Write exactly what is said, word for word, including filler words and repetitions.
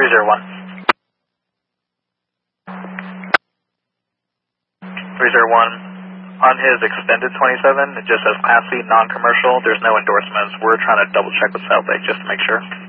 three zero one. three zero one. On his extended twenty-seven, it just says Class C non-commercial. There's no endorsements. We're trying to double check with South Lake just to make sure.